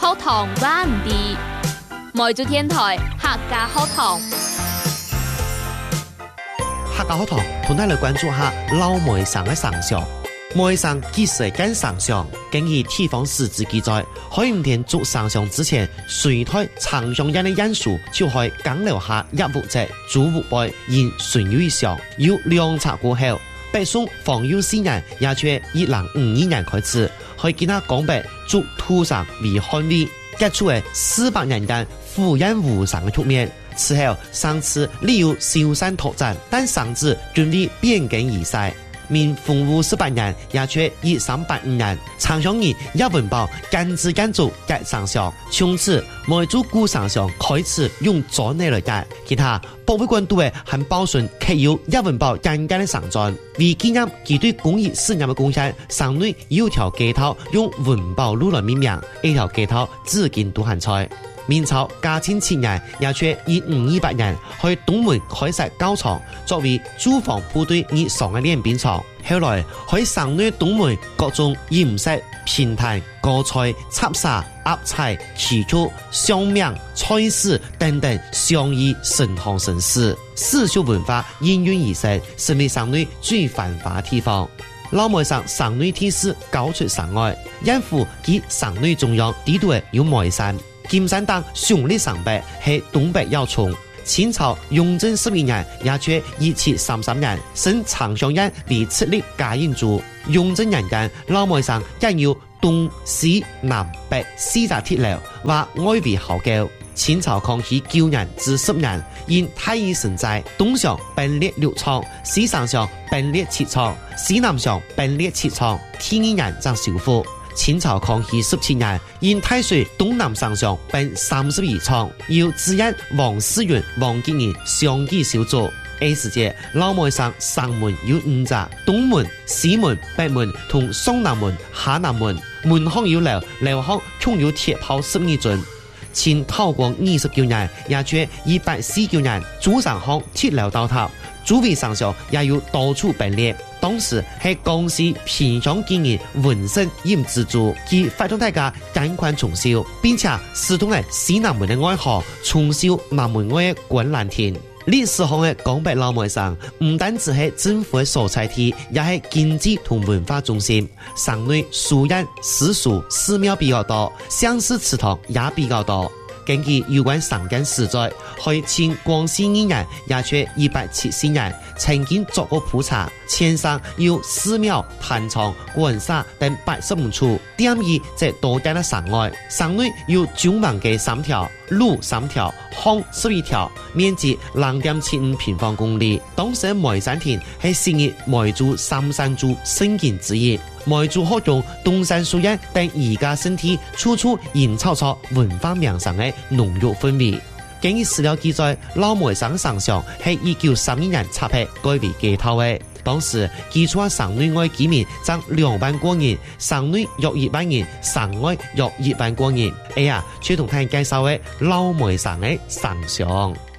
學堂灣地，梅州電台客家學堂。 客家學堂同大家關注下老梅省嘅上上。梅省幾時間上上？根據地方史志記載，喺5天做上上之前，隋代長上人嘅人數就喺講留下100隻祖父輩現存於上，要量察過後，北宋防佑4年，也卻1052年開始，去見他講白做土省為漢魏，結出嘅400年間胡人無省嘅局面。此後，上次理由消散拓展，但上至準備變更而逝。明洪武18年，也卻1385年，長上人葉文寶間之間做改上上，從此梅州古上上開始用左內來改。其他博物館都會很保存刻有葉文寶間間的上傳，為紀念其對工業事業的貢獻，省內有條街頭用文寶路來命名，一條街頭至今都還在。明朝嘉慶7年，也卻1528年去東門開設教場，作為駐防部隊日常嘅練兵場。後來喺省內東門各種飲食、評彈、歌菜、插沙、鴨菜、戲曲、相命、菜市等等相宜盛行盛事，史俗文化應運而生，成為省內最繁華地方。老梅省省內地勢高出省外，因府及省內中央地度有梅山。金山等雄立省北係東北要衝。清朝雍正11年，也卻1733年，升長上人為設立嘉應州。雍正年間，老梅省也有東西南北4條鐵路，或外圍壕溝。清朝康熙9年至10年，因太醫神災，東上分裂6廠，西上分裂7廠，西南上分裂7廠，第2年將修復。清朝康熙17年，因太歲東南上上分32廠，由知縣王思源、王吉年相繼修築。A 時節，老梅省省門有5隻：東門、西門、北門同雙南門、下南門。門巷有樓，樓巷共有鐵炮12樽。清道光29年，也卻149年，主上巷鐵樓倒塌，主位上上也有多處分裂。當時係江西萍鄉建議文盛驗資助，其發動大家趕快重修，並且使通嘅西南門嘅外河重修南門外嘅觀瀾亭。歷史上嘅江北老梅省唔單止係政府嘅所在地，也係經濟同文化中心。省內書院、私塾、寺廟比較多，鄉試祠堂也比較多。根據有關省間史載，喺清光緒2年，也卻174年，曾經作過普查，前省有寺廟、壇場、官舍等85處，點二則多間的省外。省內有九萬街3條，路3條，巷11條，面積2.75平方公里。當時梅山亭係昔日梅州三山珠聖景之一。梅州學中東山書院等宜家聖體，處處營造出文化名城嘅濃郁氛圍。根據史料記載，老梅省上上係1932年拆闢改為街頭嘅。當時基礎省內外居民佔2萬多人，省內約1萬人，省外約1萬多人。卻同大家介紹嘅老梅省嘅上上。